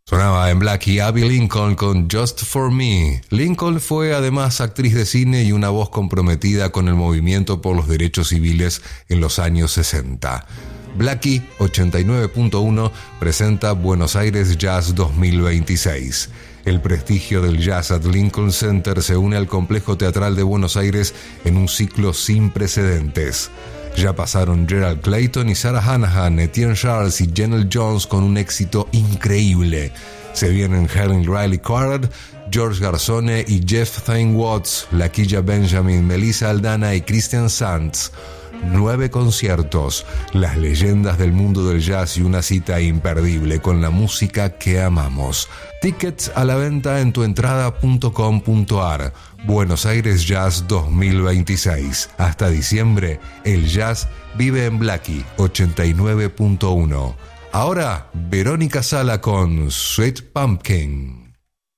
Sonaba en Blackie Abby Lincoln con Just For Me. Lincoln fue además actriz de cine y una voz comprometida con el movimiento por los derechos civiles en los años 60. Blackie 89.1 presenta Buenos Aires Jazz 2026. El prestigio del jazz at Lincoln Center se une al Complejo Teatral de Buenos Aires en un ciclo sin precedentes. Ya pasaron Gerald Clayton y Sarah Hanahan, Etienne Charles y Janelle Jones con un éxito increíble. Se vienen Helen Riley Carter, George Garzone y Jeff Thane Watts, Laquilla Benjamin, Melissa Aldana y Christian Sands. 9 conciertos, las leyendas del mundo del jazz y una cita imperdible con la música que amamos. Tickets a la venta en tuentrada.com.ar. Buenos Aires Jazz 2026. Hasta diciembre, el jazz vive en Blackie 89.1. Ahora, Verónica Sala con Sweet Pumpkin.